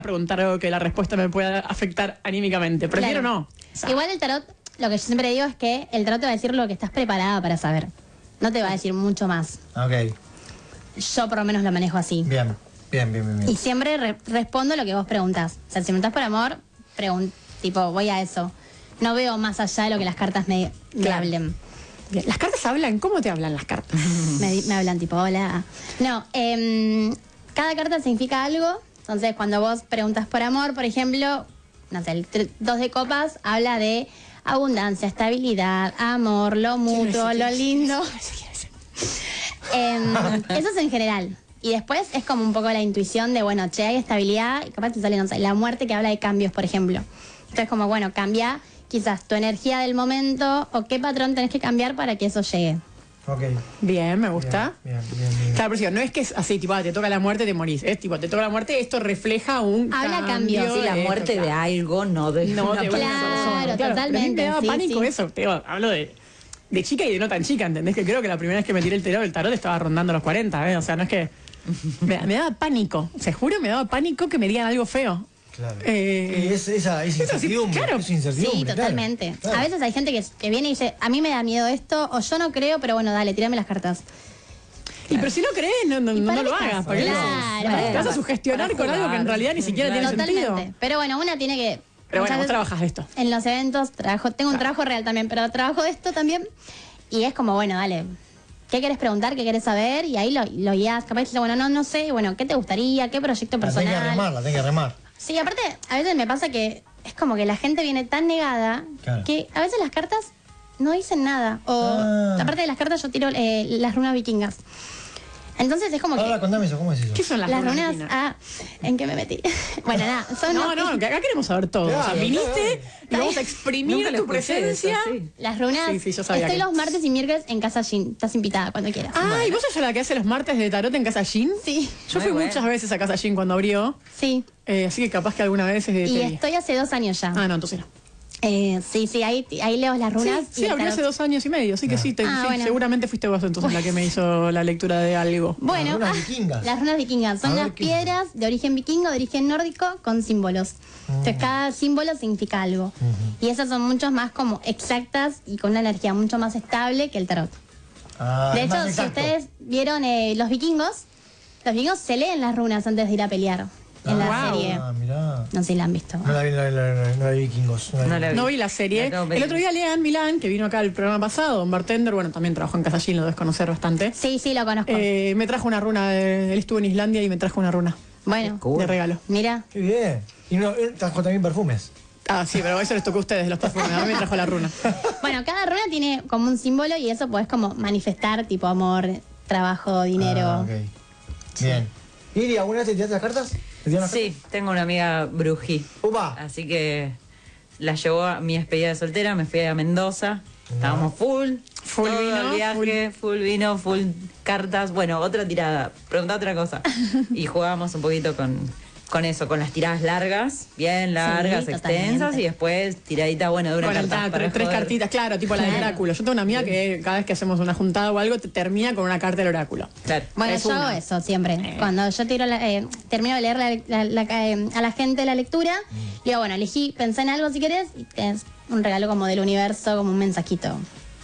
preguntar algo que la respuesta me pueda afectar anímicamente. Prefiero Claro. no. O sea, Igual el tarot, lo que yo siempre digo es que el tarot te va a decir lo que estás preparada para saber. No te va a decir mucho más. Ok, Yo por lo menos lo manejo así. bien. Y siempre respondo lo que vos preguntás. O sea, si me preguntás por amor, tipo, voy a eso. No veo más allá de lo que las cartas me hablen. bien. Las cartas hablan. ¿Cómo te hablan las cartas? Me hablan tipo, hola. No, cada carta significa algo. Entonces, cuando vos preguntas por amor, por ejemplo, no sé, el 2 de copas habla de abundancia, estabilidad, amor, lo mutuo, lo lindo. Eso es en general. Y después es como un poco la intuición de, bueno, che, hay estabilidad y capaz te sale, no sé, la muerte que habla de cambios, por ejemplo. Entonces, como, bueno, cambia quizás tu energía del momento o qué patrón tenés que cambiar para que eso llegue. Ok. Bien, me gusta. Bien. Claro, pero sí, no es que es así, tipo, te toca la muerte, te morís. Es tipo, te toca la muerte, esto refleja un Habla cambio. cambio. Sí, la muerte de algo, no de No, una de una Claro, persona. Pero a mí totalmente, me da sí, pánico sí. eso. Te digo, hablo de chica y de no tan chica, ¿entendés? Que creo que la primera vez que me tiré el tarot estaba rondando los 40, ¿eh? O sea, no es que... Me daba pánico. Se juro, me daba pánico que me digan algo feo. Claro. Eh, Y esa incertidumbre. claro. Es incertidumbre, Sí, claro. totalmente. Claro. A veces hay gente que viene y dice, a mí me da miedo esto, o yo no creo, pero bueno, dale, tírame las cartas. Y pero si no crees, no para lo qué hagas. estás? Porque Claro. te vas a sugestionar con algo que en realidad ni siquiera tiene Totalmente. sentido. Pero bueno, una tiene que... Pero bueno, muchas vos veces trabajas de esto. en los eventos tengo un trabajo real también, pero trabajo de esto también. Y es como, bueno, dale, ¿qué querés preguntar? ¿Qué querés saber? Y ahí lo guías. Capaz dices, bueno, no sé, bueno, ¿qué te gustaría? ¿Qué proyecto La tenés personal? que remar. Sí, aparte, a veces me pasa que es como que la gente viene tan negada Claro. que a veces las cartas no dicen nada. O aparte de las cartas yo tiro las runas vikingas. Entonces es como Ahora, que contame eso, ¿cómo es eso? ¿Qué son las las runas runas, vikingas? ¿en qué me metí? Bueno, nada, son No, que acá queremos saber todo. Claro, o sea, viniste y vamos a exprimir Nunca lo tu escuché presencia. eso, sí. las runas. Sí, yo sabía Estoy que- los martes y miércoles en Casa Jean. Estás invitada cuando quieras. Ah, ¿y vos sos la que hace los martes de tarot en Casa Jean? Sí, Yo Muy fui bueno. muchas veces a Casa Jean cuando abrió, sí. así que capaz que alguna vez te Y vi. estoy hace 2 años ya. Ah, no, entonces no. Sí, ahí leo las runas. Sí, y el abrió tarot. hace 2 años y medio, así que sí, Ah, bueno. seguramente fuiste vos entonces la que me hizo la lectura de algo. Bueno, Las runas vikingas. las runas vikingas son A ver, las ¿qué piedras de origen vikingo, de origen nórdico, con símbolos. Entonces cada símbolo significa algo. Y esas son mucho más como exactas y con una energía mucho más estable que el tarot. Ah, De es hecho, más si exacto. ustedes vieron los vikingos se leen las runas antes de ir a pelear en la serie. Ah, mirá. No sé si la han visto. No la vi vikingos. No la vi. No vi la serie. La tengo El pendiente. otro día Lean Milán, que vino acá al programa pasado, un bartender, bueno, también trabajó en Casa Jean, lo debes conocer bastante. Sí, lo conozco. Me trajo una runa, él estuvo en Islandia y me trajo una runa Bueno, de regalo. mira. Qué bien. Y no, él trajo también perfumes. Ah, sí, pero eso les tocó a ustedes, los perfumes. A mí me trajo la runa. Bueno, cada runa tiene como un símbolo y eso podés como manifestar, tipo amor, trabajo, dinero. Ah, ok. Bien. Iri, ¿alguna vez te tiraste las cartas? ¿Te tiraron las Sí, tengo una amiga brují. cartas? Upa. Así que la llevó a mi despedida de soltera, me fui a Mendoza. Estábamos full Full todo vino, el viaje, full vino, full cartas. Bueno, otra tirada, pregunta otra cosa. Y jugábamos un poquito con eso, con las tiradas largas, bien largas, Sí, extensas, totalmente. y después tiradita, bueno, de una Con el carta. para tres joder. cartitas, claro, tipo la del Claro. oráculo. Yo tengo una amiga que cada vez que hacemos una juntada o algo, te termina con una carta del oráculo. Claro. Bueno, Es yo hago una. eso siempre. Cuando yo termino de leer a la gente la lectura, digo, bueno, pensá en algo si querés y tenés un regalo como del universo, como un mensajito.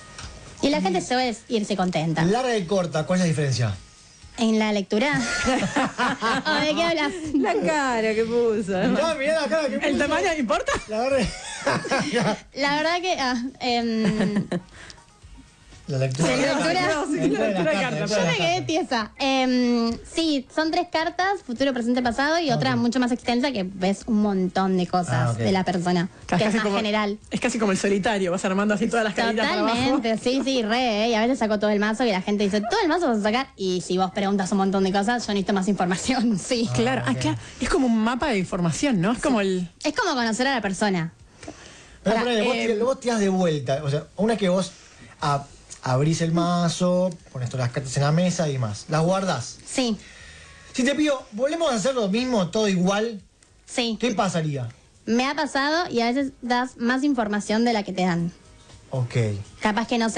Y la gente se va a irse contenta. Larga y corta, ¿cuál es la diferencia? ¿En la lectura? ¿O de qué hablas? La cara que puso. Mirá la cara que ¿El puso. tamaño importa? La verdad. La verdad que... La lectura. ¿La lectura? lectura de cartas. Yo me quedé tiesa. Sí, son 3 cartas, futuro, presente, pasado, y otra mucho más extensa que ves un montón de cosas Ah, ok. de la persona, que es Casi más general. Es casi como el solitario, vas armando así todas las caritas para abajo. Totalmente, sí, y a veces saco todo el mazo y la gente dice, todo el mazo vas a sacar, y si vos preguntas un montón de cosas, yo necesito más información, sí. Claro, claro. Es como un mapa de información, ¿no? Es como el... Es como conocer a la persona. Pero Ahora, ponele, vos tirás de vuelta. O sea, una que vos abrís el mazo, pones todas las cartas en la mesa y demás. Las guardás. Sí, Si te pido, ¿volvemos a hacer lo mismo, todo igual? sí. ¿Qué pasaría? Me ha pasado y a veces das más información de la que te dan. Ok. Capaz que, no sé,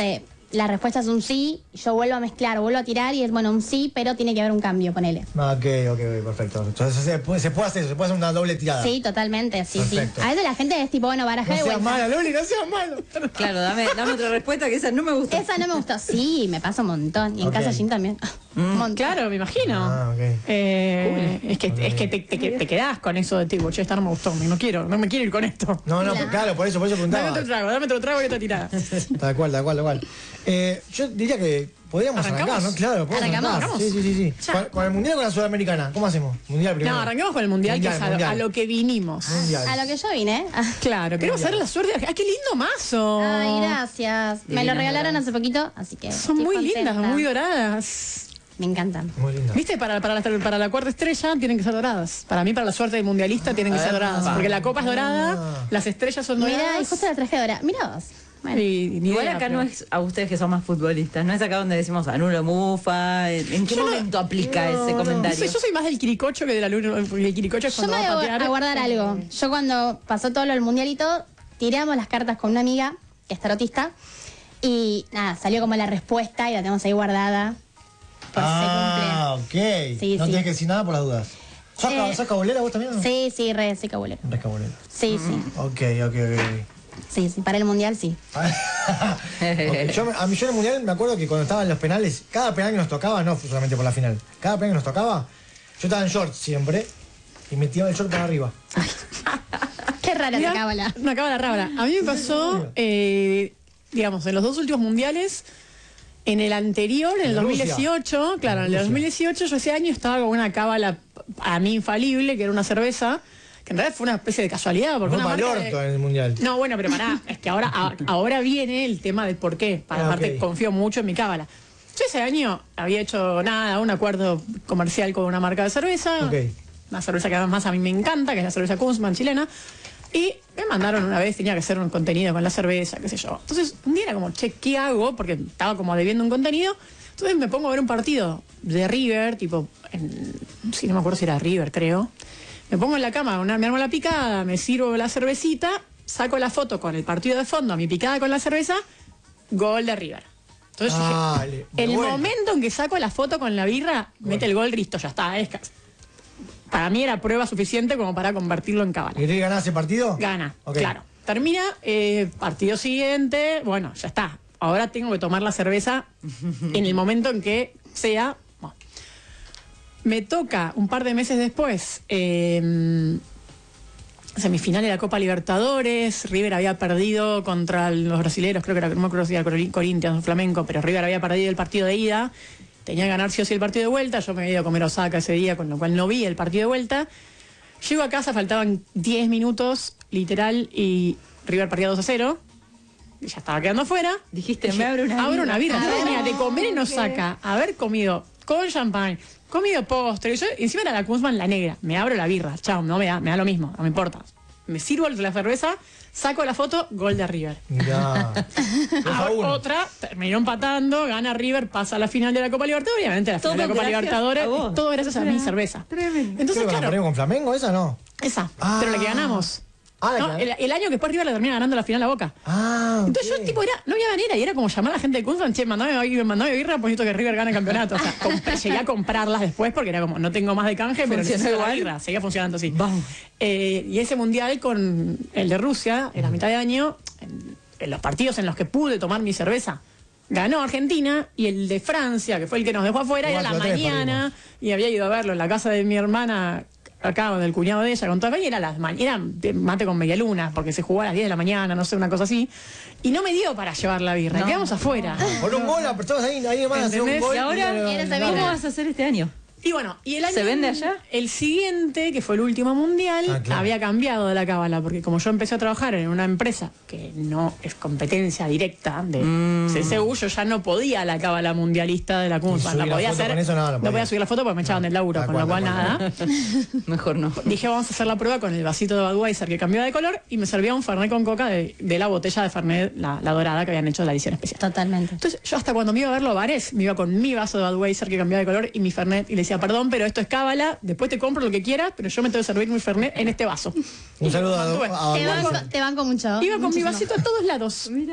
la respuesta es un sí, yo vuelvo a mezclar, vuelvo a tirar y es, bueno, un sí, pero tiene que haber un cambio, ponele. Ok, perfecto. Entonces se puede hacer eso, se puede hacer una doble tirada. Sí, totalmente, sí, Perfecto. sí. A veces la gente es tipo, bueno, baraja No de seas vuelta. mala, Loli, no seas malo. Claro, dame otra respuesta que esa no me gusta. Esa no me gustó. Sí, me pasa un montón. Y en Ok. casa Jim también. Un montón. Claro, me imagino. Ah, ok. Es que te quedás con eso de tipo, che, esta no me gustó, no me quiero ir con esto. No, claro, por eso Dame preguntaba. otro trago y otra tirada. Tal cual. Yo diría que podríamos ¿Arrancamos? arrancar, ¿no? Claro, podemos ¿Arrancamos? arrancar. Sí. Ya. Con el Mundial o con la Sudamericana, ¿cómo hacemos? Mundial primero. No, arranquemos con el mundial, que es Mundial. a lo que vinimos. Mundial. A lo que yo vine. Claro, queremos saber la suerte. ¡Ay, qué lindo mazo! Ay, gracias. Me lo Divinas, regalaron ¿verdad? hace poquito, así que. Son estoy muy contenta. lindas, muy doradas. Me encantan. Muy linda. ¿Viste? Para la cuarta estrella tienen que ser doradas. Para mí, para la suerte del mundialista, tienen que ser doradas. Porque la copa es dorada, las estrellas son doradas. Mirá, y justo la traje ahora. Mirá vos. Bueno. Y ni Igual idea, acá pero- no es a ustedes que son más futbolistas, no es acá donde decimos anulo mufa. ¿En qué Yo no- momento aplica ese No comentario? sé, yo soy más del quiricocho que del alumno. Porque el quiricocho es Yo cuando me va a voy patear. a guardar algo. Yo cuando pasó todo lo del mundialito, tiramos las cartas con una amiga, que es tarotista, y nada, salió como la respuesta y la tenemos ahí guardada. Por Ok. Sí, No sí. tienes que decir nada por las dudas. ¿Sos cabolera vos también o no? se cumple. Sí, re, sí, cabulero. Res cabolera. Sí, sí. Ok. Sí, sí, para el mundial sí. Ok, yo en el Mundial me acuerdo que cuando estaban los penales, cada penal que nos tocaba, no solamente por la final, cada penal que nos tocaba, yo estaba en short siempre y me tiraba el short para arriba. Qué rara Mirá, te cábala. una cábala rara. A mí me pasó, digamos, en los dos últimos mundiales. En el anterior, en el En Rusia. 2018, claro, en el Rusia. 2018 yo ese año estaba con una cábala a mí infalible, que era una cerveza, que en realidad fue una especie de casualidad, porque No una para el marca orto de- en el Mundial. No, bueno, pero pará, es que ahora viene el tema del por qué. Para aparte, ok. confío mucho en mi cábala. Yo ese año había hecho un acuerdo comercial con una marca de cerveza. Ok. Una cerveza que además a mí me encanta, que es la cerveza Kunzman chilena. Y me mandaron una vez, tenía que hacer un contenido con la cerveza, qué sé yo. Entonces, un día era como, che, ¿qué hago? Porque estaba como debiendo un contenido. Entonces me pongo a ver un partido de River, tipo, sí, no me acuerdo si era River, creo. Me pongo en la cama, me armo la picada, me sirvo la cervecita, saco la foto con el partido de fondo, mi picada con la cerveza, gol de River. Entonces dije, Dale, de el vuelta. momento en que saco la foto con la birra, mete el gol, listo, ya está, para mí era prueba suficiente como para convertirlo en cábala. ¿Y querés ganar ese partido? Gana, Ok. claro. Termina, partido siguiente, bueno, ya está. Ahora tengo que tomar la cerveza en el momento en que sea. Bueno. Me toca un par de meses después, semifinal de la Copa Libertadores. River había perdido contra los brasileños, creo que era, no me acuerdo si era Corinthians o Flamengo, pero River había perdido el partido de ida. Tenía que ganar sí o sí el partido de vuelta. Yo me había ido a comer a Osaka ese día, con lo cual no vi el partido de vuelta. Llego a casa, faltaban 10 minutos, literal, y River perdía 2-0. Y ya estaba quedando fuera. Dijiste, me abro una birra. Ah, Yo venía de comer en ok. Osaka, haber comido con champán, comido postre. Yo, encima era la Kunzman, la negra. Me abro la birra. Chao, no me da lo mismo, no me importa. Me sirvo la cerveza, saco la foto, gol de River. Mirá. 2-1. Otra, terminó empatando, gana River, pasa a la final de la Copa Libertadores. Obviamente la final de la Todo Copa gracias Libertadores, a vos. todo gracias a mi cerveza. Tremendo. Entonces, ¿Qué, la claro, perdimos con Flamengo esa no? esa, Ah. pero la que ganamos. Ah, la No, que- el año que después River la termina ganando la final a Boca. Ah, Entonces ok. yo tipo no había manera, y era como llamar a la gente de Kunzman, che, mandame birra, pues necesito que River gane el campeonato. O sea, llegué a comprarlas después porque era como, no tengo más de canje, pero ¿Funcionó necesito la igual? birra. Seguía funcionando así. Vamos. Y ese mundial con el de Rusia, en la mitad de año, en los partidos en los que pude tomar mi cerveza, ganó Argentina, y el de Francia, que fue el que nos dejó afuera, era la 4-3 mañana, y había ido a verlo en la casa de mi hermana, acá del cuñado de ella, con toda, y era de mate con media luna, porque se jugó a las 10 de la mañana, no sé, una cosa así, y no me dio para llevar la birra, quedamos afuera. Con un gol, todos ahí van a hacer un ¿Entendés? gol. Y ahora ¿quieres dale. saber? ¿Cómo vas a hacer este año? Y bueno, y el año... ¿Se vende allá? El siguiente, que fue el último mundial, Ah, claro. había cambiado de la cábala, porque como yo empecé a trabajar en una empresa que no es competencia directa de CSU, yo ya no podía la cábala mundialista de la Kunzman. subir La la podía foto hacer, con eso no podía. podía subir la foto porque me echaban del laburo, Tal con lo cual, cual tal nada. Mejor no. Dije, vamos a hacer la prueba con el vasito de Budweiser que cambiaba de color, y me servía un Fernet con coca de la botella de Fernet, la dorada, que habían hecho de la edición especial. Totalmente. Entonces, yo hasta cuando me iba a ver los bares, me iba con mi vaso de Budweiser que cambiaba de color y mi Fernet, y le decía, decía, perdón, pero esto es cábala, después te compro lo que quieras, pero yo me tengo que servir mi Fernet en este vaso. Un saludo mantuve. Te banco mucho. Iba con mi vasito a todos lados. Mira.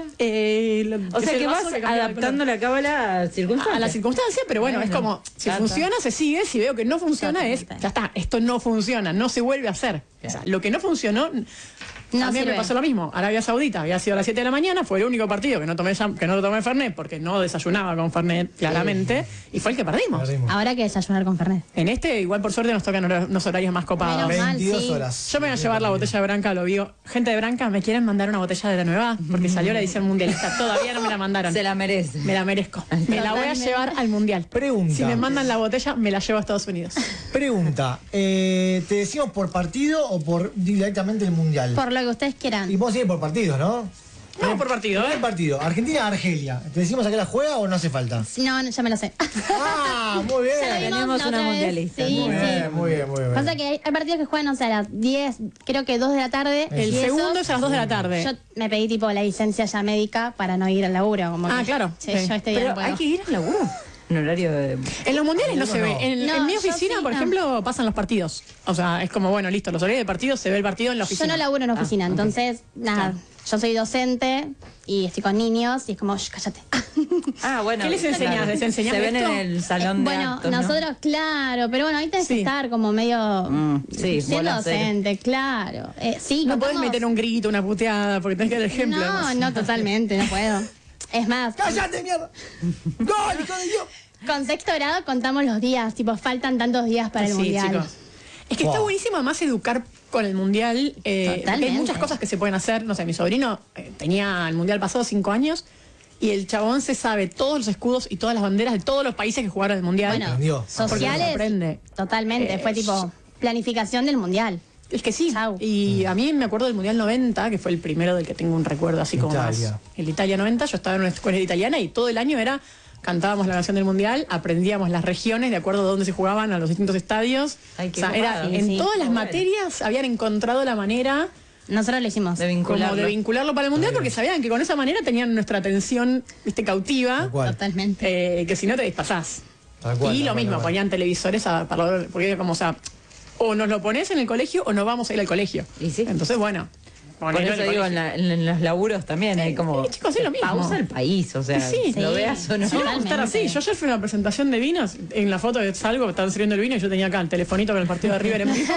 O O sea que vas adaptando la cábala a circunstancias. a la circunstancia, pero bueno, es como, si Tata. funciona, se sigue, si veo que no funciona, Totalmente. ya está, esto no funciona, no se vuelve a hacer. O sea, lo que no funcionó, No también sirve. me pasó lo mismo. Arabia Saudita había sido a las 7 de la mañana, fue el único partido que no tomé Fernet, porque no desayunaba con Fernet, claramente, y fue el que perdimos. Perdimos. Ahora hay que desayunar con Fernet. En este, igual por suerte, nos tocan unos horarios más copados. Menos mal, 22 sí. horas. Yo me voy a llevar la botella de Branca, lo vio. Gente de Branca, ¿me quieren mandar una botella de la nueva? Porque salió la edición mundialista. Todavía no me la mandaron. Se la merece. Me la merezco. Me la voy a Totalmente. llevar al mundial. Pregunta. Si me mandan la botella, me la llevo a Estados Unidos. Pregunta, ¿te decimos por partido o por directamente el mundial? Por lo que ustedes quieran. Y vos sigues por partidos, ¿no? Vamos por partido, Primer ¿eh? partido, Argentina-Argelia. ¿Te decimos a qué la juega o no hace falta? No, ya me lo sé. ¡Ah! Muy Ya lo bien. vimos Tenemos la una otra vez. mundialista. Sí, Muy sí. bien, muy bien, muy bien. Pasa que hay partidos que juegan, no sé, a las 10, creo que 2 de la tarde. El y eso, segundo es a las 2 de la tarde. Yo me pedí tipo la licencia ya médica para no ir al laburo. Como Ah, que, claro, che, sí. yo este día Pero no puedo. hay que ir al laburo. En horario de... En los mundiales no se ve. No. En mi No, yo oficina, sí, por no. ejemplo, pasan los partidos. O sea, es como, bueno, listo, los horarios de partido, se ve el partido en la Yo oficina. no laburo en oficina, entonces, nada, yo soy docente y estoy con niños y es como, "Shh, cállate". Ah, bueno. ¿Qué les enseñás? claro. ¿Les enseñás Se ven esto? en el salón de Bueno, actos, ¿no? nosotros, claro, pero bueno, ahí tenés Sí. que estar como medio sí, siendo bola seria. docente, claro. Sí, No podés contamos- meter un grito, una puteada, porque tenés que dar ejemplo. No, además. no, totalmente, no puedo. Es más, ¡Cállate, mierda! ¡Gol, hijo de Dios! con sexto grado contamos los días, tipo, faltan tantos días para el Sí, mundial. chicos. Es que está Wow. buenísimo además educar con el mundial. Porque Totalmente. hay muchas cosas que se pueden hacer. No sé, mi sobrino tenía el mundial pasado 5 años y el chabón se sabe todos los escudos y todas las banderas de todos los países que jugaron el mundial. Bueno, Aprendió. sociales, Aprende. totalmente, fue tipo planificación del mundial. Es que sí. Chau. Y a mí me acuerdo del Mundial 90, que fue el primero del que tengo un recuerdo así como Italia. más. El Italia 90, yo estaba en una escuela italiana y todo el año cantábamos la canción del Mundial, aprendíamos las regiones de acuerdo a dónde se jugaban, a los distintos estadios. Ay, qué o sea, copado. en Sí, todas las bueno. materias habían encontrado la manera Nosotros lo hicimos. De como vincularlo. de vincularlo para el Mundial, porque sabían que con esa manera tenían nuestra atención, cautiva, Tal cual. Totalmente. que si no te dispasás. Tal cual, Y tal lo cual, mismo, tal cual. ponían televisores porque era como, o sea, o nos lo pones en el colegio o no vamos a ir al colegio. Y sí. Entonces, bueno. Por ponelo eso en el digo, colegio. en los laburos también hay como... chicos, es lo mismo. Pausa el país, o sea, Sí, lo sí. veas o no. Sí, vamos a estar así. Yo ayer fui a una presentación de vinos. En la foto que salgo, estaban sirviendo el vino y yo tenía acá el telefonito con el partido de River en vivo.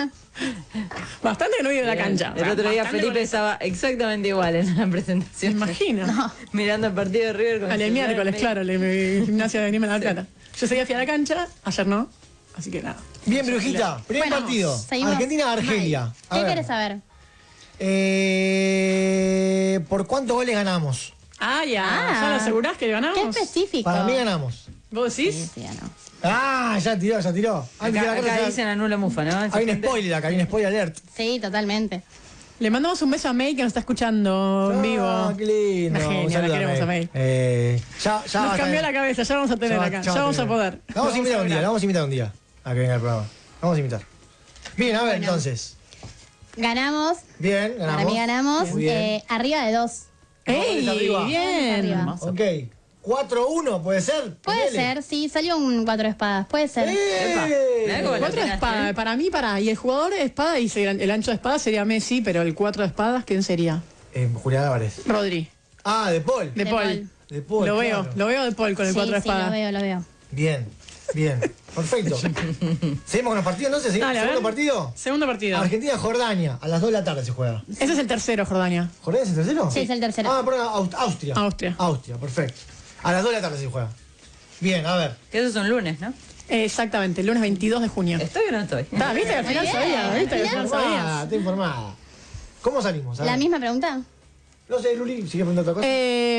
Bastante que no iba de la cancha. O El sea, otro día bastante Felipe con- estaba exactamente igual en la ¿Se presentación. imagina? Mirando el partido de River con Al el celular miércoles, en claro, el gimnasia de Grima de la Plata. Yo ese día fui a la cancha, ayer no. Así que nada. Bien, Brujita. Primer Bueno, partido. seguimos. Argentina-Argelia. A ¿Qué ver, quieres saber? ¿Por cuántos goles ganamos? Ah, ya. Ah. ¿Ya lo asegurás que ganamos? ¿Qué específico? Para mí ganamos. ¿Vos decís? Sí, sí, ganó. Ah, ya tiró, ya tiró. Antes de la Acá, cosa acá ya- dicen anula mufa, ¿no? Hay un spoiler acá, hay un spoiler alert. Sí, totalmente. Le mandamos un beso a May que nos está escuchando en vivo. Ah, qué lindo. Una genia, Un saludo la queremos a May. Ya Nos va a cambió estar- la cabeza, ya vamos a tener acá. Ya vamos a poder. La vamos a invitar un día, la vamos a invitar un día a que venga al programa. La vamos a invitar. Bien, a ver, Bueno. entonces. Ganamos. Bien, ganamos. Para mí ganamos. Muy bien. Arriba de 2. ¡Ey! arriba. Bien. Arriba. Ok. 4-1 puede ser. Puede Ponele. ser, sí, salió un 4 de espadas. Puede ser. Mirá cómo la Cuatro de tiraste, espada, ¿eh? para mí, y el jugador de espada, y el ancho de espada sería Messi, pero el 4 de espadas, ¿quién sería? Julián Álvarez. Rodri, Ah, De Paul. de De Paul. Paul. De Paul, Lo veo, claro. lo veo de Paul con el Sí, 4 de sí, espada. lo veo. Bien, bien. Perfecto. ¿Seguimos con los partidos entonces? Dale, a ¿Segundo ver. partido? Segundo partido. Argentina-Jordania. A las 2 de la tarde se juega. Ese es el tercero, Jordania. ¿Jordania es el tercero? Sí, es el tercero. Ah, perdón, Austria. Austria. Austria, perfecto. A las 2 de la tarde se juega. Bien, a ver. Que eso es un lunes, ¿no? Exactamente, el lunes 22 de junio. ¿Estoy o no estoy? ¿Viste que al final bien, sabía? ¿Viste que al final sabías? Está informada. ¿Cómo salimos? A ¿La ver. misma pregunta? No sé, Luli, si quieres preguntar otra cosa.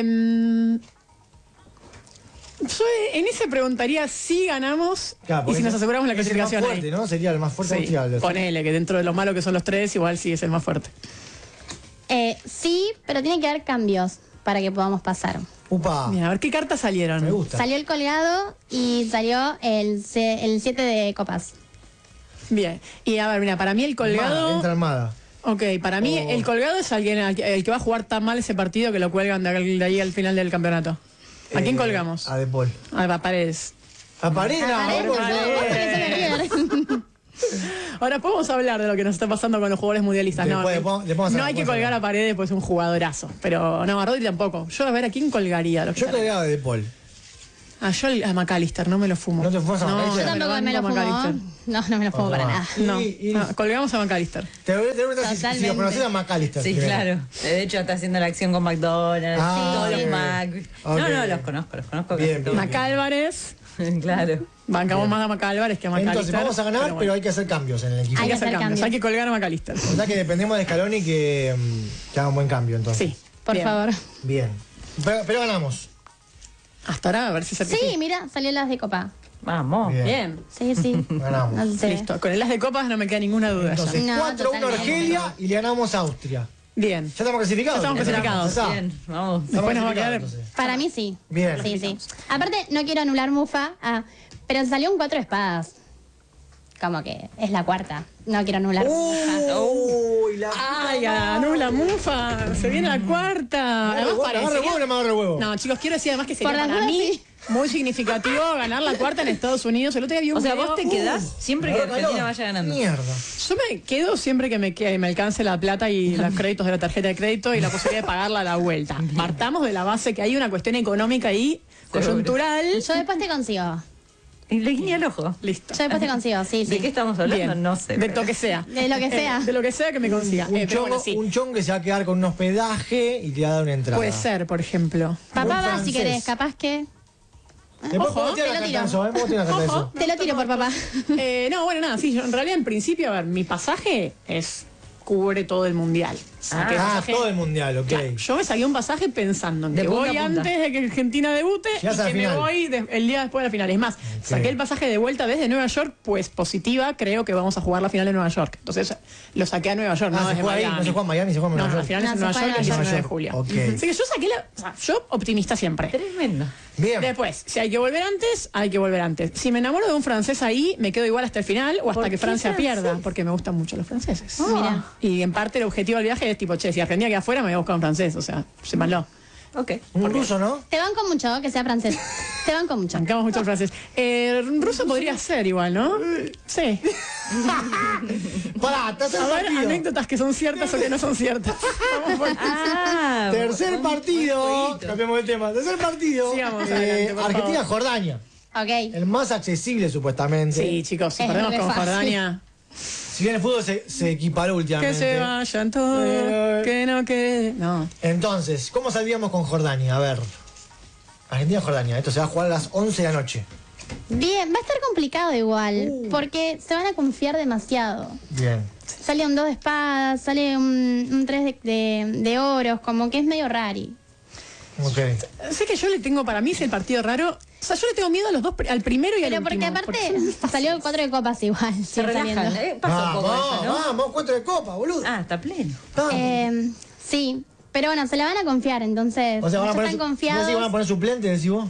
Yo en ese preguntaría si ganamos Claro, y porque si nos ese- aseguramos la es el clasificación más fuerte, ahí. ¿no? Sería el más fuerte Sí, Austria. ponele que dentro de los malos que son los tres, igual sí es el más fuerte. Sí, pero tiene que haber cambios para que podamos pasar. Upa, Mira, a ver qué cartas salieron. me gusta. Salió el colgado y salió el 7 de copas. Bien. Y a ver, mira, para mí el colgado. Entra Armada. Ok, para mí Oh. el colgado es alguien el que va a jugar tan mal ese partido que lo cuelgan de ahí al final del campeonato. ¿A quién colgamos? A De Paul. A Paredes. A Paredes, A Paredes, vamos, vos tenés a River. Ahora podemos hablar de lo que nos está pasando con los jugadores mundialistas. No, Después, después no hay que colgar a Paredes, pues es un jugadorazo. Pero no, a Rodri tampoco. Yo a ver a quién colgaría. Yo colgaba de Paul. Yo a McAllister, no me lo fumo. ¿No te fumas a McAllister? Yo tampoco me lo banco a fumo. McAllister. No me lo fumo para nada. No, Y- colgamos a McAllister. Te voy a preguntar si lo Totalmente. conocés a McAllister. Sí, primero. claro. De hecho, está haciendo la acción con McDonald's, Ah, todos sí. los Mac. Ok. No, los conozco casi Bien, todos. bien. Macálvarez. Claro. Bancamos más a Macálvarez que a McAllister. Entonces vamos a ganar, pero hay que hacer cambios en el equipo. hay que hacer hacer cambios. cambios. Hay que colgar a McAllister. O sea que dependemos de Scaloni que haga un buen cambio entonces. Sí. Por bien. favor. Bien. Pero ganamos. Hasta ahora, a ver si se Sí, mira, salió las de copa. Vamos. Bien. Bien. Sí, sí. Ganamos. No sé. Listo. Con el as de copas no me queda ninguna duda Entonces, No, 4-1 totalmente. Argelia y le ganamos a Austria. ya. Bien. ¿Ya estamos clasificados? Ya estamos clasificados. Ya está. Bien, vamos. Estamos Después nos va a quedar- clasificados, entonces. Para mí sí. Bien. Sí, sí. Aparte, no quiero anular Mufa, pero salió un 4 de espadas. Como que es la cuarta. No quiero anular Mufa. Uy, la ¡Ay, ganó la mufa! Se viene la cuarta. Además, agarra parecería- huevo o no me agarra huevo. No, chicos, quiero decir además que sería Por las para dudas, mí sí. muy significativo ganar la cuarta en Estados Unidos. El otro día vi un O sea, video- vos te quedás siempre que Me agarra Argentina calor. vaya ganando. Mierda. Yo me quedo siempre que me alcance la plata y los créditos de la tarjeta de crédito y la posibilidad de pagarla a la vuelta. Partamos de la base que hay una cuestión económica ahí, coyuntural. Yo después te consigo. Y le guiña el ojo. Listo. Yo después te consigo, sí, sí. ¿De qué estamos hablando? Bien. No sé. De lo que sea. De lo que sea. De lo que sea que me consiga. Un Pero chongo, bueno, sí. un chongo que se va a quedar con un hospedaje y te va a dar una entrada. Puede ser, por ejemplo. Papá Un va si francés. querés, capaz que. Después Ojo, ¿cómo tiene te la lo carta tiro. de eso? ¿Cómo tiene la carta de Ojo. eso? Te lo tiro por papá. No, bueno, nada, sí, yo en realidad en principio, a ver, mi pasaje cubre todo el mundial. Saqué pasaje- todo el mundial, ok. Claro, yo me saqué un pasaje pensando en De que punta voy a punta. antes de que Argentina debute Llegás y a la que me final. voy el día después de la final. Es más, saqué el pasaje de vuelta desde Nueva York, pues positiva, creo que vamos a jugar la final de Nueva York. Entonces lo saqué a Nueva York, no Ah, se desde juega ahí, Miami. no se juega en Miami, se juega en No, Nueva la York. final es en No, Nueva se York juega el en 19 de Nueva York. julio. Ok. Así que yo saqué o sea, yo optimista siempre. Tremendo. Bien. Después, si hay que volver antes, hay que volver antes. Si me enamoro de un francés ahí, me quedo igual hasta el final o hasta ¿Por que qué Francia francés? pierda, porque me gustan mucho los franceses. Mira. Y en parte el objetivo del viaje es tipo, che, si Argentina queda afuera, me voy a buscar un francés, o sea, sépanlo. Ok. Un ruso, ¿no? Te banco mucho que sea francés. Te banco mucho. Bancamos mucho el francés. Ruso podría ser igual, ¿no? Sí. Pará, tercer A ver, partido. anécdotas que son ciertas o que no son ciertas. Vamos por- Ah, Tercer partido. Cambiamos de tema. Tercer partido. Sigamos adelante, por Argentina-Jordania. Ok. El más accesible, supuestamente. Sí, chicos, si Es perdemos re con fácil. Jordania, Si bien el fútbol se equiparó últimamente. que se vayan todos, que no quede. No. Entonces, ¿cómo salvíamos con Jordania? A ver. Argentina-Jordania. Esto se va a jugar a las 11 de la noche. Bien, va a estar complicado igual. Porque se van a confiar demasiado. Bien. Sale un 2 de espadas, sale un 3 de oros, como que es medio rari. Ok. Sé que yo le tengo, para mí es el partido raro. O sea, yo le tengo miedo a los dos, al primero y al Pero último. porque aparte salió el 4 de copas igual. se sigue relajan. saliendo. Pasa un poco Vamos, eso, ¿no? vamos, encuentro de copa, boludo. Ah, está pleno. Vamos. Sí, pero bueno, se la van a confiar, entonces. O sea, van a ya poner, están ¿no confiados. sé si van a poner suplente, decís vos?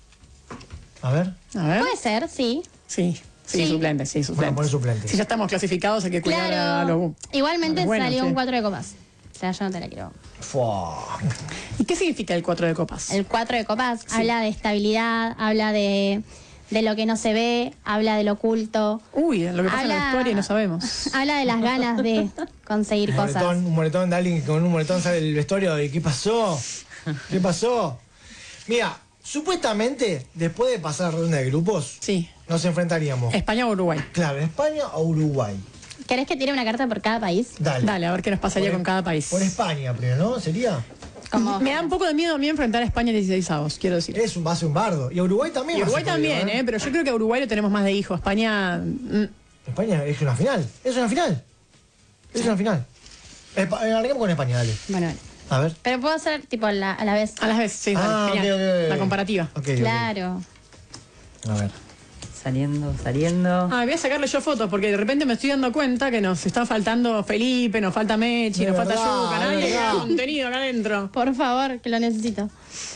A ver. A ver. Puede ser, sí. Sí, sí, Sí. suplente, sí, suplente. Bueno, poner suplente. Si ya estamos clasificados, hay que cuidar a los. Claro. Igualmente a los buenos, salió sí. un 4 de copas. O sea, yo no te la quiero. Fua. ¿Y qué significa el 4 de copas? El 4 de copas habla de estabilidad, habla de lo que no se ve, habla del oculto. Uy, lo que pasa en la historia y no sabemos. Habla de las ganas de conseguir cosas. Un moretón de alguien que con un moretón sabe el vestuario y ¿qué pasó? ¿Qué pasó? Mira, supuestamente, después de pasar la ronda de grupos, Sí. nos enfrentaríamos. España o Uruguay. Claro, España o Uruguay. ¿Querés que tire una carta por cada país? Dale. Dale, a ver qué nos pasaría Por- con cada país. Por España primero, ¿no? ¿Sería? Como Me da un poco de miedo a mí enfrentar a España en 16avos, quiero decir. Va a ser un bardo. Y a Uruguay también. Y va a Uruguay ser jodido, también, pero yo creo que a Uruguay lo tenemos más de hijo. España. España es una final. Es una final. Es una final. Arranquemos con España, dale. Bueno, vale. A ver. Pero puedo hacer tipo a la vez. A las veces, sí, dale, Ah, genial. ok. La comparativa. Ok, ok. Claro. A ver. Saliendo. Ah, voy a sacarle yo fotos porque de repente me estoy dando cuenta que nos está faltando Felipe, nos falta Mechi, De nos falta verdad, Yuca, de nadie verdad. crea contenido acá adentro. Por favor, que lo necesito.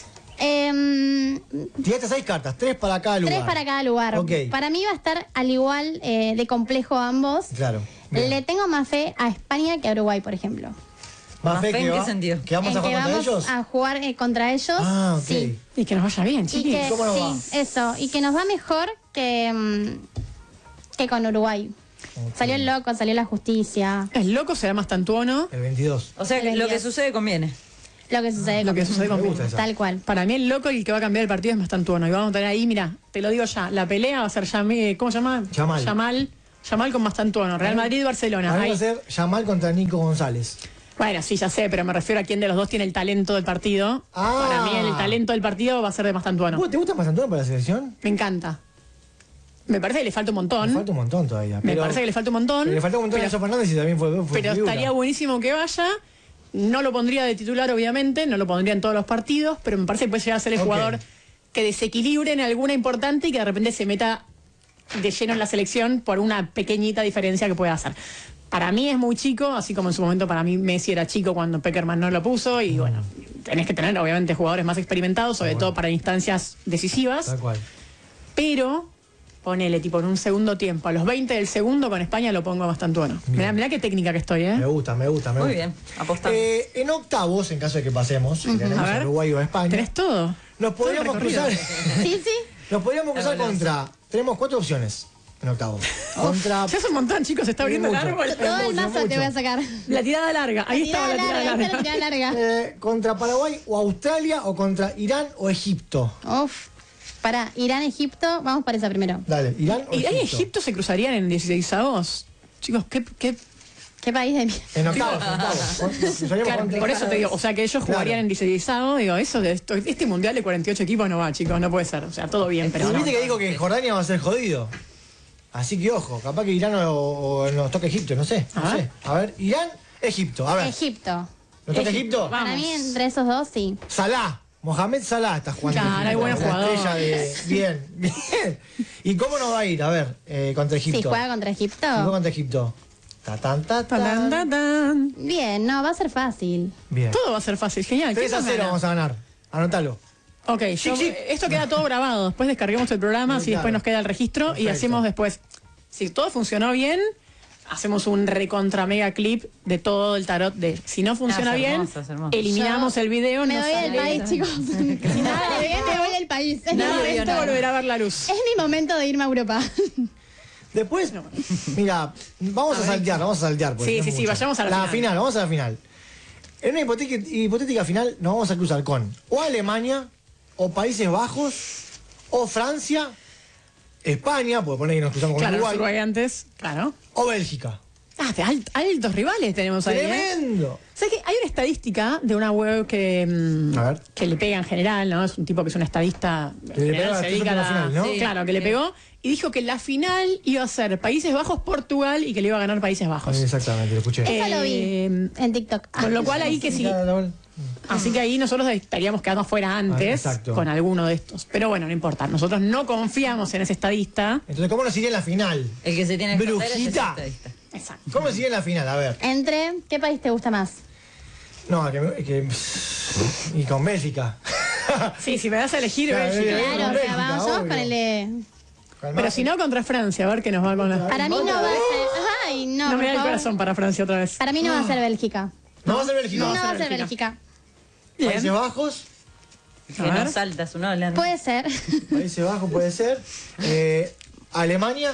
Tiraste 6 cartas, 3 para cada lugar. 3 para cada lugar. Ok. Para mí va a estar al igual de complejo ambos. Claro. Bien. Le tengo más fe a España que a Uruguay, por ejemplo. ¿Más fe ¿en que qué va- sentido? ¿Que vamos En a que jugar contra vamos ellos? a jugar contra ellos. Ah, ok. Sí. Y que nos vaya bien, Y chiquis. que, ¿Cómo nos va? sí, eso. Y que nos va mejor que con Uruguay. Salió el loco, salió la justicia. Es loco, será más tantuono. El 22. O sea, que lo que sucede conviene. Lo que sucede Lo que con- sucede con Me gusta esa. Tal cual. Para mí el loco y el que va a cambiar el partido es Mastantuono. Y vamos a tener ahí, mira, te lo digo ya, la pelea va a ser ¿cómo se llama? Yamal. Yamal con Mastantuono. Real Madrid y Barcelona. A mí va Ahí. a ser Yamal contra Nico González. Bueno, sí, ya sé, pero me refiero a quién de los dos tiene el talento del partido. Ah. Para mí el talento del partido va a ser de Mastantuono. ¿Te gusta más Antonio para la selección? Me encanta. Me parece que le falta un montón. Le falta un montón todavía. Me parece que le falta un montón. Pero le falta un montón a pero- Enzo Fernández y también fue Pero figura. estaría buenísimo que vaya. No lo pondría de titular, obviamente, no lo pondría en todos los partidos, pero me parece que puede llegar a ser el Ok. jugador que desequilibre en alguna importante y que de repente se meta de lleno en la selección por una pequeñita diferencia que pueda hacer. Para mí es muy chico, así como en su momento para mí Messi era chico cuando Peckerman no lo puso, y bueno, tenés que tener obviamente jugadores más experimentados, sobre todo para instancias decisivas, Tal cual. pero ponele tipo en un segundo tiempo, a los 20 del segundo con España lo pongo bastante bueno. Bien. Mirá qué técnica que estoy, ¿eh? Me gusta. Muy bien, apostamos. En octavos, en caso de que pasemos, si tenemos A ver. Uruguay o España, ¿Tenés todo? nos podríamos Todo el recorrido. cruzar. Sí, sí. Nos podríamos cruzar contra. Tenemos 4 opciones en octavos. Contra. Ya es un montón, chicos, se está abriendo el mucho. árbol. Todo el mucho, mazo te mucho. voy a sacar. La tirada larga, ahí estaba la tirada ahí está larga. la tirada larga. Contra Paraguay o Australia o contra Irán o Egipto. Uf. Para Irán, Egipto, vamos para esa primero. Dale, Irán o ¿Irán y Egipto. Egipto se cruzarían en 16avos? Chicos, ¿qué? ¿Qué país de mierda? En octavos, en octavos. Nos cruzaríamos Claro, contra- por eso te digo, o sea que ellos jugarían en 16avos, digo, este mundial de 48 equipos no va, chicos, no puede ser. O sea, todo bien, pero Y no. viste que dijo que Jordania va a ser jodido. Así que ojo, capaz que Irán o nos toca Egipto, no sé. No A ver. sé. A ver, Irán, Egipto. A ver, Egipto. ¿nos toca Egipto? Para mí, entre esos dos, sí. Salah. Mohamed Salah está jugando. Claro, en hay Egipto, buenos la jugadores. estrella de- Bien, bien. ¿Y cómo nos va a ir? A ver, contra Egipto. Si juega contra Si juega Egipto, contra Egipto. Ta, tan, ta, Tan, tan, tan. tan. bien, no, va a ser fácil. Bien. Todo va a ser fácil, genial. 3 a 0 vamos a ganar. Anótalo. Ok, esto queda todo grabado. Después descarguemos el programa, Muy así después claro. nos queda el registro y Perfecto. hacemos después. Si todo funcionó bien, hacemos un recontra mega clip de todo el tarot. Si no funciona Es bien, hermoso, es hermoso. eliminamos Yo el video. Me no voy del sale. país, chicos. Si nada bien, me voy del país. Es mi Nada de momento. esto volverá a ver la luz. Es mi momento de irme a Europa. Después, mira, vamos a saltear. porque Sí, no sí, es sí, mucho. vayamos a la final. Vamos a la final. En una hipotética final nos vamos a cruzar con o Alemania, o Países Bajos, o Francia, España, porque poner que nos cruzamos con Claro, Uruguay, Uruguay antes, claro. o Bélgica. Altos rivales tenemos ahí. ¡Tremendo! ¿Sabes qué? Hay una estadística de una web A ver. que le pega en general, ¿no? Es un tipo que es un estadista. Que le en general pegó a se dedica a la la final, ¿no? Sí, claro, que le pegó. Y dijo que la final iba a ser Países Bajos, Portugal y que le iba a ganar Países Bajos. Exactamente, lo escuché. Eso lo vi en TikTok. Con lo cual ahí que sí. Así que ahí nosotros estaríamos quedando fuera antes exacto. con alguno de estos. Pero bueno, no importa. Nosotros no confiamos en ese estadista. Entonces, ¿cómo nos iría en la final? El que se tiene que esconder es el Brujita. estadista. Exacto. ¿Cómo nos iría en la final? A ver. Entre, ¿qué país te gusta más? No, y con Bélgica. Sí, si me das a elegir, Claro, Bélgica. Con Claro, o sea, Bélgica, vamos obvio. con el de... Pero si no, contra Francia, a ver qué nos va con la. Para mí no va a ser... Ay, no, No me por da el favor. corazón para Francia otra vez. Para mí no va a ser Bélgica. No va a ser Bélgica. No va a va a ser ser Bélgica. Bien. Países Bajos. A Que ver. no saltas un Holanda. Puede ser. Países Bajos puede ser. Alemania.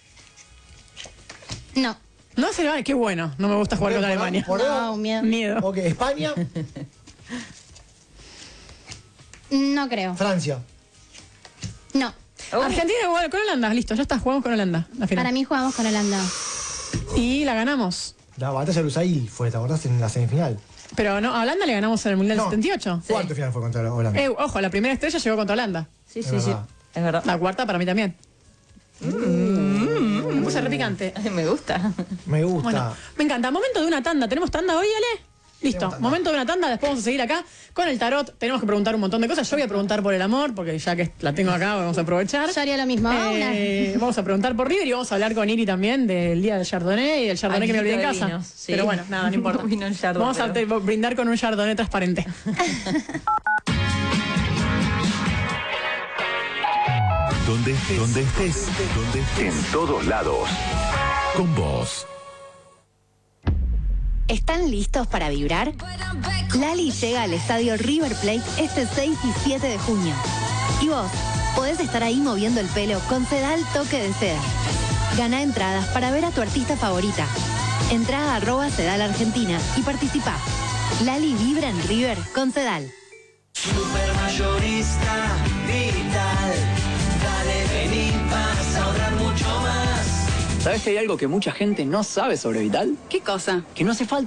No. No se le va, qué bueno. No me gusta jugar contra Alemania. Por No, ahora. un miedo. Miedo. Ok, España. No creo. Francia. No. Argentina igual con Holanda, listo, ya está, jugamos con Holanda. La final. Para mí jugamos con Holanda. Y la ganamos. La batalla de Lusail fue, ¿te acordás? En la semifinal. Pero no, a Holanda le ganamos en el Mundial No. 78. Cuarto final fue contra Holanda. Ojo, la primera estrella llegó contra Holanda. Sí, Es sí, sí. verdad. Es verdad. La cuarta para mí también. Me puse re picante. Ay, me gusta. Me gusta. Bueno, me encanta. Momento de una tanda. ¿Tenemos tanda hoy, Ale? Listo. Tenemos tanda. Momento de una tanda. Después vamos a seguir acá con el tarot. Tenemos que preguntar un montón de cosas. Yo voy a preguntar por el amor, porque ya que la tengo acá, vamos a aprovechar. Yo haría lo mismo. Vamos a preguntar por River y vamos a hablar con Iri también del día del Chardonnay y del Chardonnay que me olvidé en Añito de casa. vinos, sí. Pero bueno, nada, no importa. Vino el Chardonnay, Vamos a brindar con un Chardonnay transparente. Donde estés, en todos lados. Con vos. ¿Están listos para vibrar? Lali llega al estadio River Plate este 6 y 7 de junio. ¿Y vos? podés estar ahí moviendo el pelo con Sedal Toque de Seda. Gana entradas para ver a tu artista favorita. Entrá a @Sedal Argentina y participa. Lali vibra en River con Sedal. Supermayorista Vital. Dale, vení, vas a ahorrar mucho más. ¿Sabes que hay algo que mucha gente no sabe sobre Vital? ¿Qué cosa? Que no hace falta